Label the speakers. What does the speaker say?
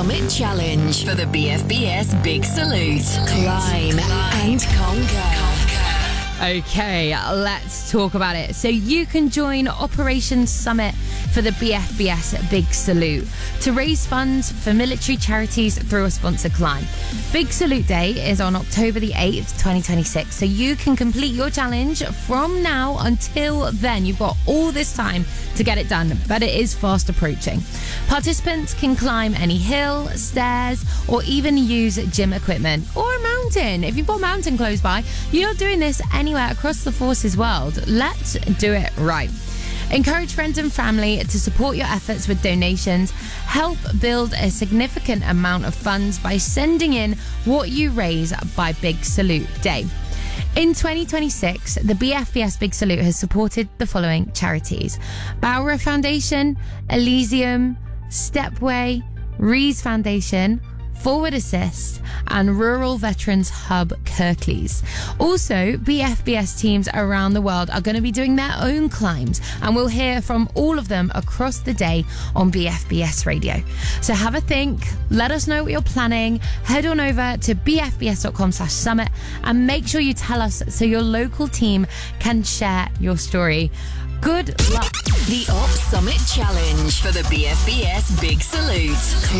Speaker 1: Summit Challenge for the BFBS Big Salute. Climb and conquer.
Speaker 2: Okay, let's talk about it. So you can join Operation Summit for the BFBS Big Salute to raise funds for military charities through a sponsored climb. Big Salute Day is on October the 8th, 2026. So you can complete your challenge from now until then. You've got all this time to get it done, but it is fast approaching. Participants can climb any hill, stairs, or even use gym equipment or a mountain. If you've got a mountain close by, you're not doing this anywhere across the Forces world. Let's do it right. Encourage friends and family to support your efforts with donations. Help build a significant amount of funds by sending in what you raise by Big Salute Day. In 2026, the BFBS Big Salute has supported the following charities: Bowra Foundation, Elysium, Stepway, Rees Foundation, Forward Assist, and Rural Veterans Hub Kirklees. Also, BFBS teams around the world are going to be doing their own climbs, and we'll hear from all of them across the day on BFBS Radio. So have a think, let us know what you're planning, head on over to bfbs.com/summit and make sure you tell us so your local team can share your story. Good luck.
Speaker 1: The Op Summit Challenge for the BFBS Big Salute.